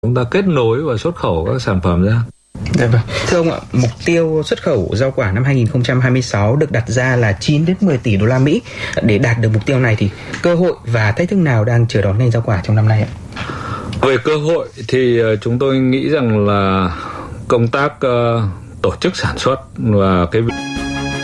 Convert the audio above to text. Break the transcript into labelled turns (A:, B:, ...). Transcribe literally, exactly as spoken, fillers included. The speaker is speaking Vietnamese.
A: chúng ta kết nối và xuất khẩu các sản phẩm ra.
B: Dạ vâng. Thưa ông ạ, mục tiêu xuất khẩu rau quả năm hai không hai sáu được đặt ra là chín đến mười tỷ đô la Mỹ. Để đạt được mục tiêu này thì cơ hội và thách thức nào đang chờ đón ngành rau quả trong năm nay ạ?
A: Về cơ hội thì chúng tôi nghĩ rằng là công tác uh, tổ chức sản xuất và cái